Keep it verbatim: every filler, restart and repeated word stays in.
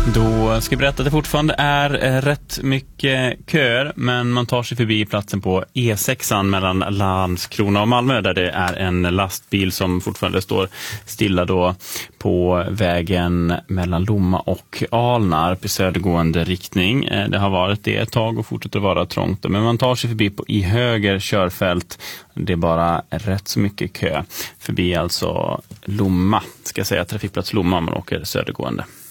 Då ska jag berätta att det fortfarande är rätt mycket köer, men man tar sig förbi platsen på E sex mellan Landskrona och Malmö, där det är en lastbil som fortfarande står stilla då på vägen mellan Lomma och Alnarp i södergående riktning. Det har varit det ett tag och fortsätter vara trångt, men man tar sig förbi på i höger körfält. Det är bara rätt så mycket kö förbi, alltså Lomma, ska jag säga, trafikplats Lomma, om man åker södergående.